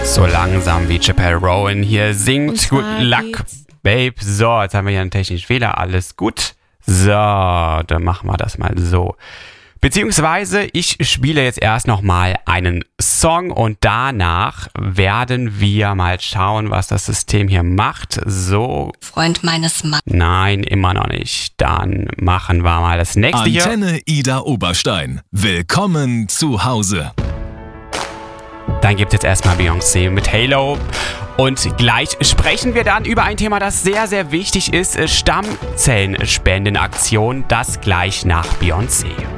So langsam wie Chappelle Rowan hier singt. Good luck, Babe. So, jetzt haben wir hier einen technischen Fehler. Alles gut. So, dann machen wir das mal so. Beziehungsweise ich spiele jetzt erst nochmal einen Song und danach werden wir mal schauen, was das System hier macht. So. Freund meines Mannes. Nein, immer noch nicht. Dann machen wir mal das nächste hier. Antenne Ida Oberstein. Willkommen zu Hause. Dann gibt es jetzt erstmal Beyoncé mit Halo. Und gleich sprechen wir dann über ein Thema, das sehr, sehr wichtig ist. Stammzellenspendenaktion. Das gleich nach Beyoncé.